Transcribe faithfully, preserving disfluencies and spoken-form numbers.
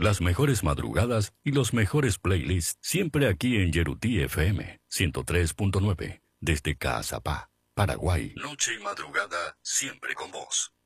Las mejores madrugadas y los mejores playlists siempre aquí en Yerutí F M ciento tres punto nueve desde Caazapá, Paraguay. Noche y madrugada siempre con vos.